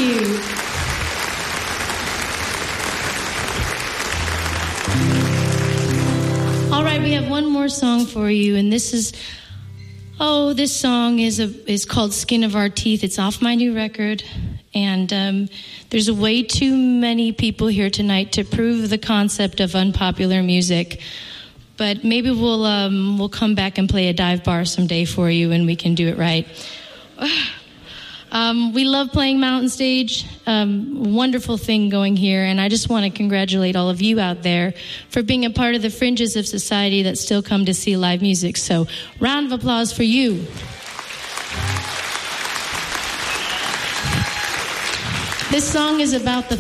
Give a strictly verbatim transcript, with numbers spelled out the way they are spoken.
you. All right, we have one more song for you, and this is, oh, this song is a is called Skin of Our Teeth. It's off my new record, and um, there's way too many people here tonight to prove the concept of unpopular music. But maybe we'll um, we'll come back and play a dive bar someday for you, and we can do it right. Um, we love playing Mountain Stage. Um, wonderful thing going here, and I just want to congratulate all of you out there for being a part of the fringes of society that still come to see live music. So, round of applause for you. This song is about the